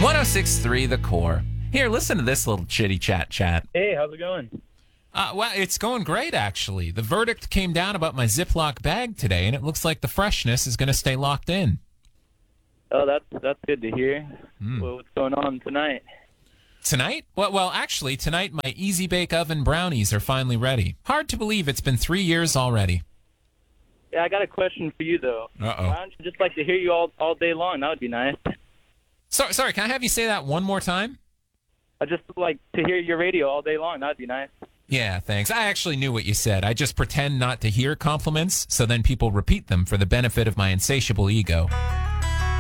106.3 The Core. Here, listen to this little chitty chat. Hey, how's it going? Well, it's going great, actually. The verdict came down about my Ziploc bag today, and it looks like the freshness is going to stay locked in. Oh, that's good to hear. Well, what's going on tonight? Tonight? Well, actually, tonight my Easy Bake Oven brownies are finally ready. Hard to believe it's been 3 years already. Yeah, I got a question for you, though. Uh-oh. Why don't you just like to hear you all day long? That would be nice. Sorry, can I have you say that one more time? I just like to hear your radio all day long. That would be nice. Yeah, thanks. I actually knew what you said. I just pretend not to hear compliments, so then people repeat them for the benefit of my insatiable ego.